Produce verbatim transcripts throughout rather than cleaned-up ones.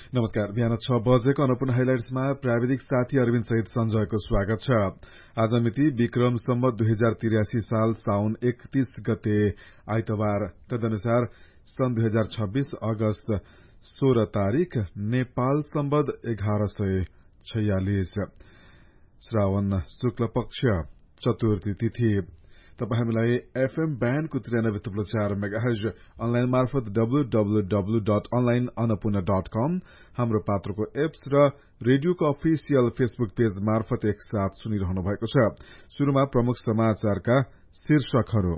नमस्कार। बिहान छ बजेको अन्नपूर्ण हाइलाइट्समा प्राविधिक साथी अरविन्द सहित सञ्जयको स्वागत छ। आज मिति विक्रम सम्वत दुई हजार तिरासी साल साउन एकतीस गते आइतबार, तदनुसार सन् दुई हजार छब्बीस अगस्त सोह्र तारीक, नेपाल सम्वत एघार सय छयालिस, श्रावण शुक्ल पक्ष चतुर्थी तिथि। तपाईँ हामीलाई एफएम ब्यान्डको त्रियानब्बे थुप्रो चार मेगाहर्ज, अनलाइन मार्फत W W W dot online Annapurna dot कम, हाम्रो पात्रको एप्स र रेडियोको अफिसियल फेसबुक पेज मार्फत एकसाथ सुनिरहनु भएको छ। शुरूमा प्रमुख समाचारका शीर्षकहरू।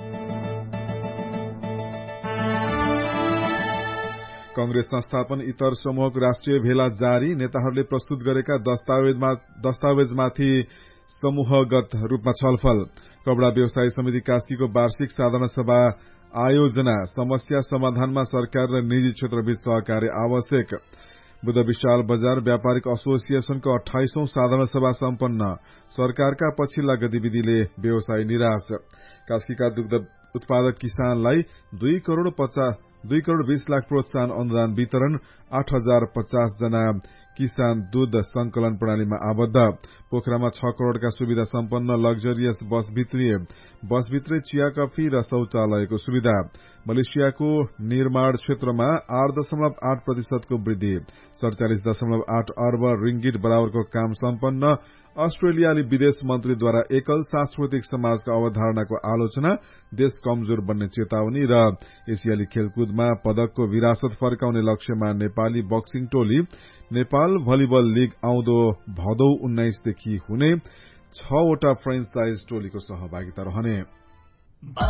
कंग्रेस संस्थापन इतर समूहको राष्ट्रिय भेला जारी, नेताहरूले प्रस्तुत गरेका दस्तावेजमा दस्तावेजमाथि समूहगत रूपमा छलफल। कपड़ा व्यवसायी समिति कास्कीको वार्षिक साधारण सभा आयोजना, समस्या समाधानमा सरकार र निजी क्षेत्रबीच सहकार्य आवश्यक। बुद्ध विशाल बजार व्यापारिक एसोसिएशनको अठाइसौं साधारण सभा सम्पन्न, सरकारका पछिल्ला गतिविधिले व्यवसायी निराश। कास्कीका दुग्ध उत्पादक किसानलाई दुई करोड़ पचास दुई करोड़ बीस लाख प्रोत्साहन अनुदान वितरण, आठ हजार पचास जना किसान दूध संकलन प्रणालीमा आबद्ध। पोखरामा छ करोड़का सुविधा सम्पन्न लग्जरियस बस भित्रिए, बसभित्रै चिया कफी र शौचालयको सुविधा। मलेसियाको निर्माण क्षेत्रमा आठ दशमलव आठ प्रतिशतको वृद्धि, सड़चालिस दशमलव आठ अर्ब रिंगिट बराबरको काम सम्पन्न। अस्ट्रेलियाली विदेश मन्त्रीद्वारा एकल सांस्कृतिक समाजको अवधारणाको आलोचना, देश कमजोर बन्ने चेतावनी। र एसियाली खेलकुदमा पदकको विरासत फर्काउने लक्ष्यमा नेपाली बक्सिङ टोली। नेपाल भलिबल लीग आउँदो भदौ उन्नाइसदेखि हुने, छवटा फ्रेन्चाइज टोलीको सहभागिता रहने।